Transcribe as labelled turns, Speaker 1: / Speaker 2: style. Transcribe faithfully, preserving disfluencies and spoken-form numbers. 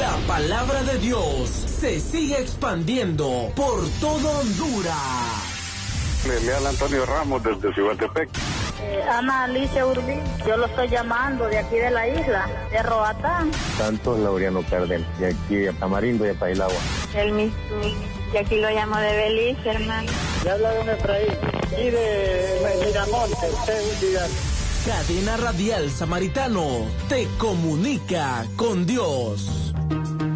Speaker 1: La palabra de Dios se sigue expandiendo por todo Honduras.
Speaker 2: Le habla Antonio Ramos desde Cihuatepec.
Speaker 3: Eh, Ana Alicia Urbí, yo lo estoy llamando de aquí de la isla, de Roatán.
Speaker 4: Santos Laureano Cárdenas, de aquí de Tamarindo y de Pailagua.
Speaker 5: El Misui, y aquí lo llamo de Belice, hermano.
Speaker 6: Le habla de un Efraín, y de Miramonte, usted
Speaker 1: Cadena Radial Samaritano te comunica con Dios.